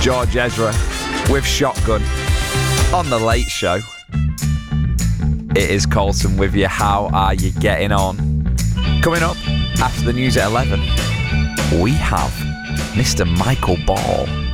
George Ezra with Shotgun on The Late Show. It is Colton with you. How are you getting on? Coming up after the news at 11, we have Mr. Michael Ball.